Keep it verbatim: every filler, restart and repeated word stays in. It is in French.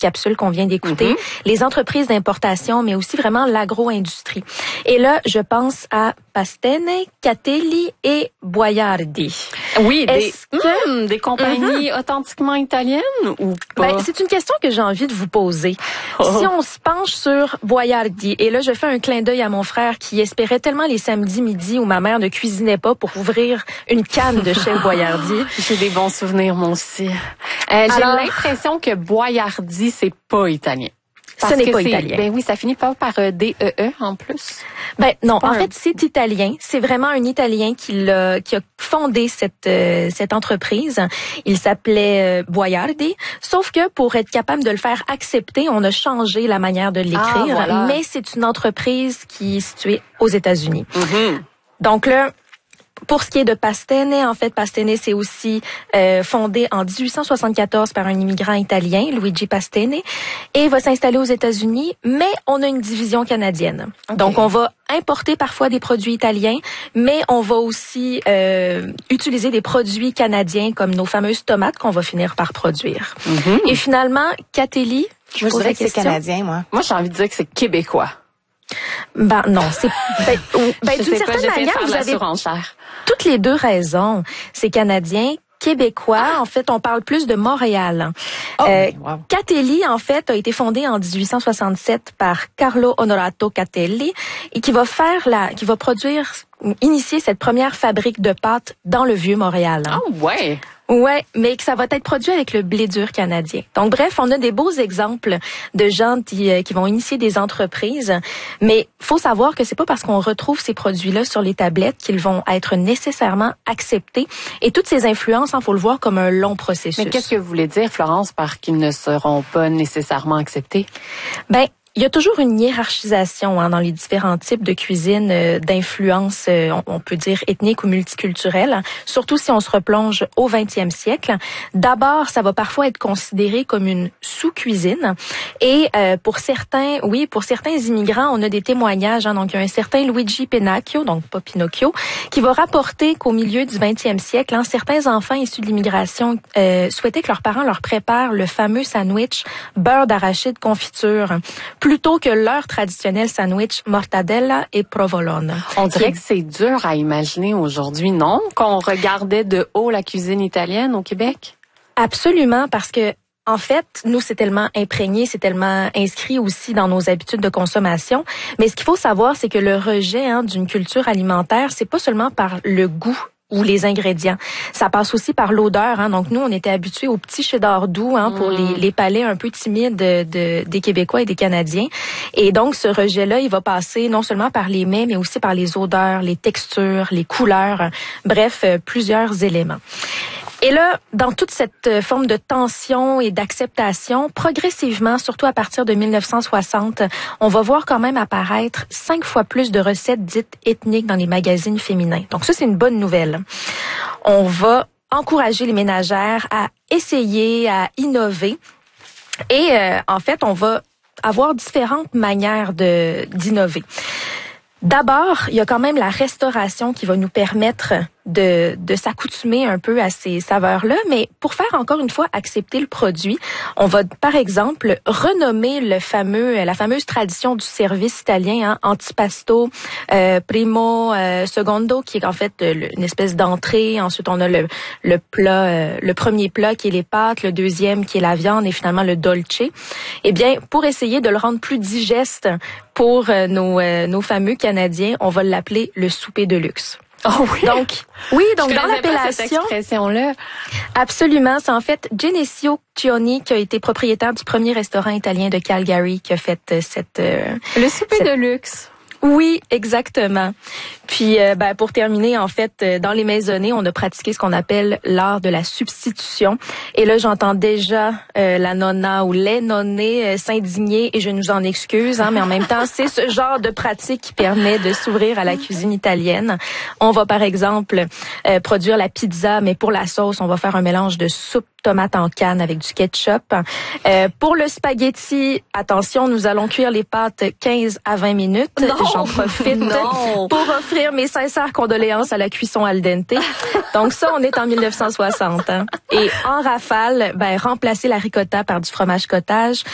capsule qu'on vient d'écouter, mm-hmm. les entreprises d'importation, mais aussi vraiment l'agro-industrie. Et là, je pense à Pastene, Catelli et Boiardi. Oui, des, que, mm, des compagnies mm-hmm. authentiquement italiennes ou pas? Ben, c'est une question que j'ai envie de vous poser. Oh. Si on se penche sur Boiardi, et là, je fais un clin d'œil à mon frère qui espérait tellement les samedis midi où ma mère ne cuisinait pas pour ouvrir une canne de chef Boiardi. J'ai des bons souvenirs, moi aussi. Euh, j'ai Alors, l'impression que Boiardi, c'est pas italien. Parce ce n'est que pas italien. Ben oui, ça finit pas par euh, D E E en plus. Ben non, en un... fait, c'est italien. C'est vraiment un Italien qui l'a, qui a fondé cette euh, cette entreprise. Il s'appelait euh, Boiardi. Sauf que pour être capable de le faire accepter, on a changé la manière de l'écrire. Ah, voilà. Mais c'est une entreprise qui est située aux États-Unis. Mm-hmm. Donc là. Pour ce qui est de Pastene, en fait, Pastene, c'est aussi euh, fondé en dix-huit cent soixante-quatorze par un immigrant italien, Luigi Pastene, et va s'installer aux États-Unis, mais on a une division canadienne. Okay. Donc, on va importer parfois des produits italiens, mais on va aussi euh, utiliser des produits canadiens comme nos fameuses tomates qu'on va finir par produire. Mm-hmm. Et finalement, Catelli, je moi, je dirais que c'est canadien, moi. Moi, j'ai envie de dire que c'est québécois. Ben non, c'est ben, ben d'une pas, certaine manière vous avez toutes les deux raisons. C'est canadien, québécois. En fait, on parle plus de Montréal. Oh, euh, wow. Catelli, en fait, a été fondé en dix-huit cent soixante-sept par Carlo Onorato Catelli et qui va faire la, qui va produire, initier cette première fabrique de pâtes dans le vieux Montréal. Ah oh, ouais. Ouais, mais que ça va être produit avec le blé dur canadien. Donc bref, on a des beaux exemples de gens qui, euh, qui vont initier des entreprises, mais faut savoir que c'est pas parce qu'on retrouve ces produits-là sur les tablettes qu'ils vont être nécessairement acceptés. Et toutes ces influences, il hein, faut le voir comme un long processus. Mais qu'est-ce que vous voulez dire, Florence, par qu'ils ne seront pas nécessairement acceptés? Ben, il y a toujours une hiérarchisation hein, dans les différents types de cuisine euh, d'influence, euh, on, on peut dire ethnique ou multiculturelle, surtout si on se replonge au vingtième siècle. D'abord, ça va parfois être considéré comme une sous-cuisine. Et euh, pour certains, oui, pour certains immigrants, on a des témoignages. Hein, donc, il y a un certain Luigi Pennacchio, donc pas Pinocchio, qui va rapporter qu'au milieu du vingtième siècle, hein, certains enfants issus de l'immigration euh, souhaitaient que leurs parents leur préparent le fameux sandwich beurre d'arachide confiture, plutôt que leur traditionnel sandwich mortadella et provolone. On dirait que c'est dur à imaginer aujourd'hui, non? Qu'on regardait de haut la cuisine italienne au Québec? Absolument, parce que en fait, nous, c'est tellement imprégné, c'est tellement inscrit aussi dans nos habitudes de consommation. Mais ce qu'il faut savoir, c'est que le rejet hein, d'une culture alimentaire, c'est pas seulement par le goût ou les ingrédients. Ça passe aussi par l'odeur. Hein. Donc, nous, on était habitués aux petits cheddar doux hein, pour mmh. les, les palais un peu timides de, de, des Québécois et des Canadiens. Et donc, ce rejet-là, il va passer non seulement par les mets, mais aussi par les odeurs, les textures, les couleurs, bref, euh, plusieurs éléments. Et là, dans toute cette forme de tension et d'acceptation, progressivement, surtout à partir de mille neuf cent soixante, on va voir quand même apparaître cinq fois plus de recettes dites ethniques dans les magazines féminins. Donc ça, c'est une bonne nouvelle. On va encourager les ménagères à essayer, à innover. Et euh, en fait, on va avoir différentes manières de d'innover. D'abord, il y a quand même la restauration qui va nous permettre de, de s'accoutumer un peu à ces saveurs-là, mais pour faire encore une fois accepter le produit, on va par exemple renommer le fameux, la fameuse tradition du service italien, hein, antipasto, euh, primo, euh, secondo, qui est en fait euh, une espèce d'entrée. Ensuite, on a le, le plat, euh, le premier plat qui est les pâtes, le deuxième qui est la viande et finalement le dolce. Eh bien, pour essayer de le rendre plus digeste pour euh, nos, euh, nos fameux Canadiens, on va l'appeler le souper de luxe. Oh oui. Donc, oui, donc Je dans l'appellation. Cette expression-là. Absolument. C'est en fait Genesio Cioni qui a été propriétaire du premier restaurant italien de Calgary qui a fait cette. Euh, Le souper cette... de luxe. Oui, exactement. Puis, euh, ben, pour terminer, en fait, euh, dans les maisonnées, on a pratiqué ce qu'on appelle l'art de la substitution. Et là, j'entends déjà euh, la nonna ou les nonnés euh, s'indigner et je nous en excuse, hein, mais en même temps, c'est ce genre de pratique qui permet de s'ouvrir à la cuisine italienne. On va, par exemple, euh, produire la pizza, mais pour la sauce, on va faire un mélange de soupe tomate en canne avec du ketchup. Euh, pour le spaghetti, attention, nous allons cuire les pâtes quinze à vingt minutes. Non, J'en profite non. pour offrir mes sincères condoléances à la cuisson al dente. Donc ça, on est en mille neuf cent soixante. Hein. Et en rafale, ben remplacer la ricotta par du fromage cottage.